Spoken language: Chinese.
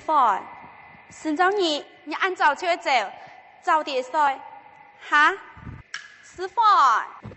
范，孙中义，你按照这走，早点睡，哈，师范。